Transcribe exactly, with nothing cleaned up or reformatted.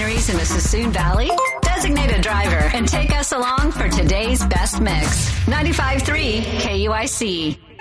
wineries in the Sassoon Valley? Designate a driver and take us along for today's best mix. ninety-five point three K U I C.